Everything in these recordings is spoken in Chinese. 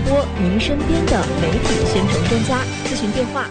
播，您身边的媒体宣传专家。咨询电话。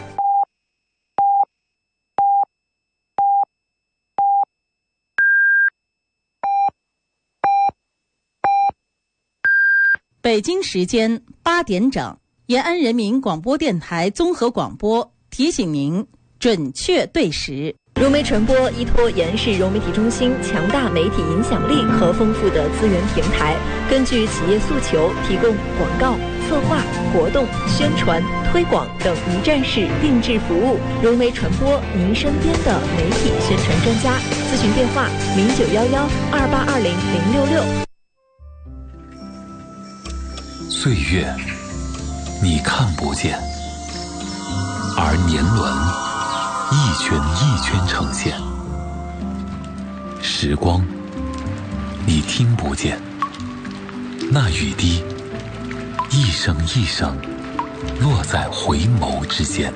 北京时间8点整，延安人民广播电台综合广播提醒您准确对时。 融媒传播依托延安市融媒体中心强大媒体影响力和丰富的资源平台，根据企业诉求，提供广告、策划、活动、宣传、推广等一站式定制服务。融媒传播，您身边的媒体宣传专家。咨询电话091128200666。 岁月你看不见，而年轮一圈一圈呈现。时光你听不见，那雨滴一声一声落在回眸之间。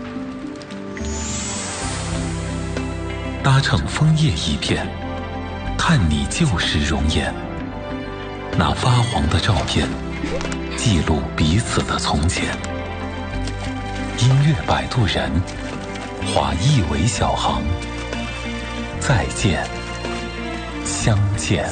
搭乘枫叶一片，看你旧时容颜。那发黄的照片记录彼此的从前。音乐摆渡人，化一为小行，再见，相见。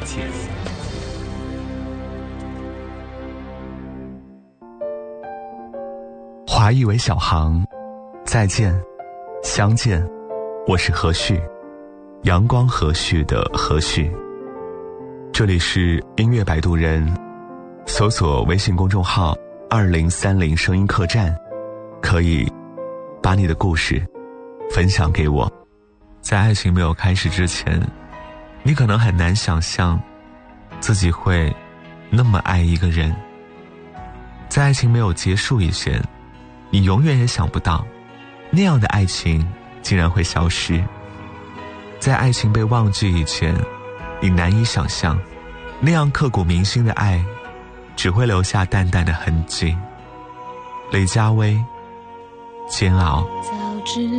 华裔为小行，再见，相见。我是何旭，阳光和煦的何旭。这里是音乐摆渡人，搜索微信公众号2030声音客栈，可以把你的故事分享给我。在爱情没有开始之前，你可能很难想象自己会那么爱一个人。在爱情没有结束以前，你永远也想不到那样的爱情竟然会消失。在爱情被忘记以前，你难以想象那样刻骨铭心的爱只会留下淡淡的痕迹。雷佳薇，煎熬。